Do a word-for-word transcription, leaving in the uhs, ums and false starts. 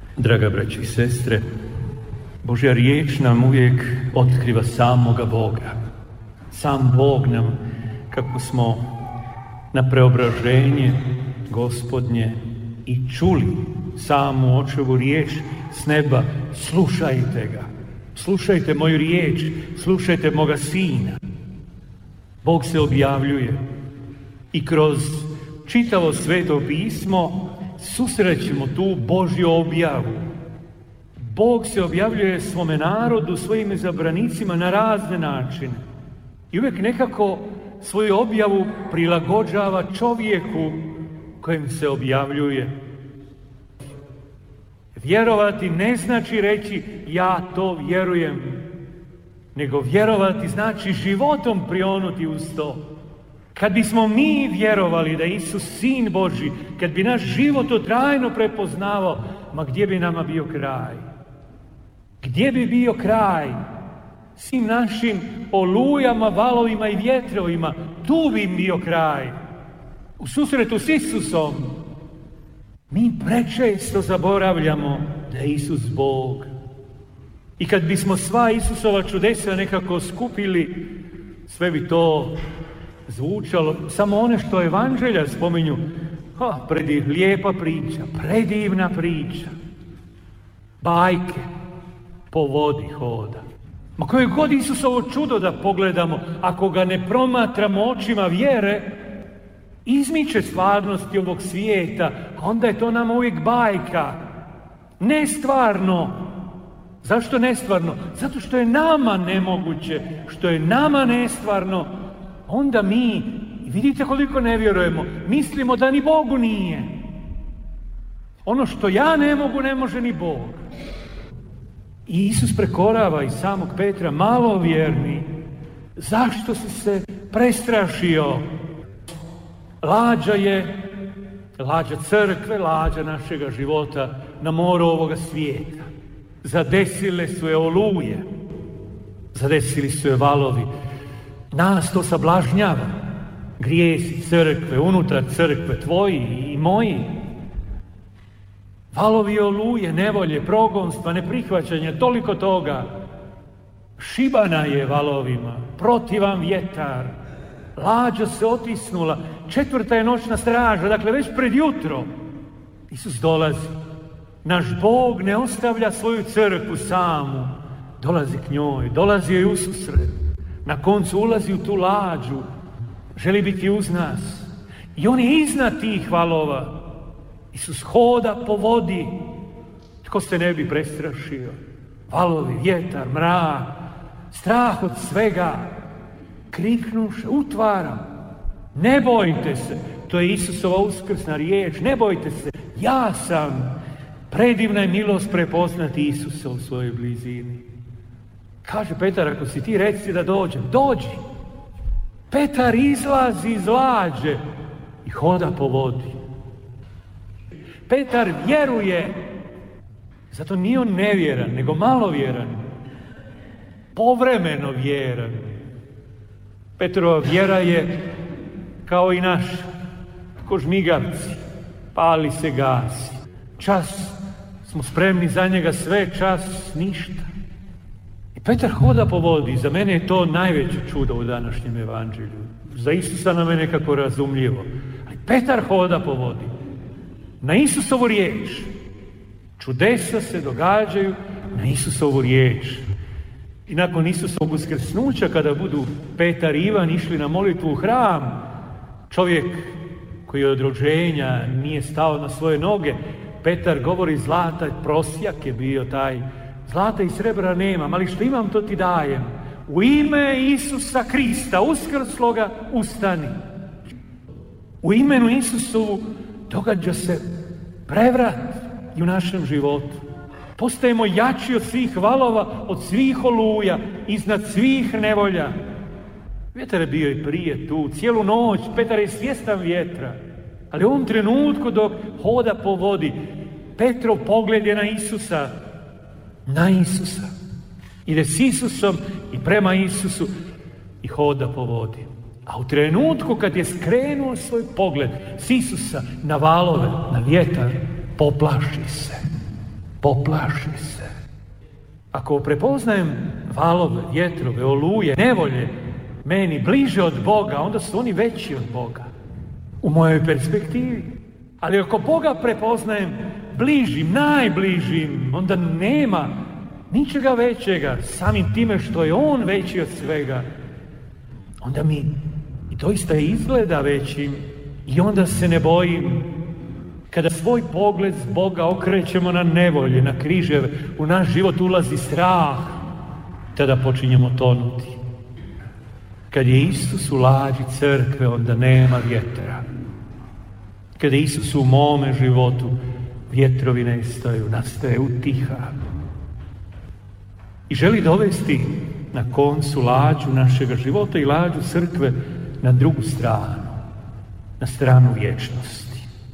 Draga braći i sestre, Božja riječ nam uvijek otkriva samoga Boga. Sam Bog nam, kako smo na preobraženje Gospodnje i čuli samu očevu riječ s neba, slušajte ga, slušajte moju riječ, slušajte moga Sina. Bog se objavljuje i kroz čitavo Sveto pismo susrećemo tu Božju objavu. Bog se objavljuje svome narodu, svojim izabranicima na razne načine. I uvijek nekako svoju objavu prilagođava čovjeku kojem se objavljuje. Vjerovati ne znači reći ja to vjerujem, nego vjerovati znači životom prionuti uz to. Kad bismo mi vjerovali da je Isus Sin Božji, kad bi naš život to trajno prepoznavao, ma gdje bi nama bio kraj? Gdje bi bio kraj? Svim našim olujama, valovima i vjetrovima, tu bi im bio kraj. U susretu s Isusom mi prečesto zaboravljamo da je Isus Bog. I kad bismo sva Isusova čudesa nekako skupili, sve bi to zvučalo, samo one što evanđelja spominju, ha, prediv, lijepa priča, predivna priča, bajke, po vodi hoda. Ma koje god Isusovo čudo da pogledamo, ako ga ne promatramo očima vjere, izmiče stvarnosti ovog svijeta, a onda je to nama uvijek bajka. Nestvarno. Zašto nestvarno? Zato što je nama nemoguće, što je nama nestvarno. Onda mi, vidite koliko ne vjerujemo, mislimo da ni Bogu nije. Ono što ja ne mogu, ne može ni Bog. I Isus prekorava i samog Petra, malovjerni. Zašto si se prestrašio? Lađa je, lađa crkve, lađa našega života na moru ovoga svijeta. Zadesile su je oluje, zadesili su je valovi. Nas to sablažnjava. Grijesi crkve, unutar crkve, tvoji i moji. Valovi oluje, nevolje, progonstva, neprihvaćanja, toliko toga. Šibana je valovima, protivan vjetar. Lađa se otisnula, četvrta je noćna straža, dakle već pred jutro. Isus dolazi. Naš Bog ne ostavlja svoju crkvu samu. Dolazi k njoj, dolazi joj ususret. Na koncu ulazi u tu lađu, želi biti uz nas. I on je iznad tih valova. Isus hoda po vodi. Tko se ne bi prestrašio? Valovi, vjetar, mrak, strah od svega. Kriknuše, utvaram. Ne bojte se. To je Isusova uskrsna riječ. Ne bojte se. Ja sam. Predivna je milost prepoznati Isusa u svojoj blizini. Kaže Petar, ako si ti, reci da dođem. Dođi. Petar izlazi iz lađe i hoda po vodi. Petar vjeruje. Zato nije on nevjeran, nego malovjeran. Povremeno vjeran. Petrova vjera je kao i naša. Ko žmigavci. Pali se, gasi. Čas smo spremni za njega sve, čas ništa. I Petar hoda po vodi. Za mene je to najveće čudo u današnjem evanđelju. Za Isusa nam je nekako razumljivo. Ali Petar hoda po vodi. Na Isusovu riječ. Čudesa se događaju na Isusovu riječ. I nakon Isusovog uskrsnuća, kada budu Petar i Ivan išli na molitvu u hram, čovjek koji od rođenja nije stao na svoje noge, Petar govori, zlata prosjak je bio taj, zlata i srebra nemam, ali što imam to ti dajem. U ime Isusa Krista, uskrsloga, ustani. U imenu Isusovu događa se prevrat i u našem životu. Postajemo jači od svih valova, od svih oluja, iznad svih nevolja. Vjetar je bio i prije tu, cijelu noć, Petar je svjestan vjetra. Ali u ovom trenutku dok hoda po vodi, Petrov pogled je na Isusa. Na Isusa. Ide s Isusom i prema Isusu i hoda po vodi. A u trenutku kad je skrenuo svoj pogled s Isusa na valove, na vjetar, poplaši se. poplaši se. Ako prepoznajem valove, vjetrove, oluje, nevolje, meni bliže od Boga, onda su oni veći od Boga. U mojoj perspektivi. Ali ako Boga prepoznajem bližim, najbližim, onda nema ničega većega, samim time što je On veći od svega, onda mi i doista izgleda većim i onda se ne bojim. Kada svoj pogled s Boga okrećemo na nevolje, na križeve, u naš život ulazi strah, tada počinjemo tonuti. Kad je Isus u lađi crkve, onda nema vjetra. Kada je Isus u mome životu, vjetrovi nestaju, nastaje utiha. I želi dovesti na koncu lađu našega života i lađu crkve na drugu stranu, na stranu vječnosti.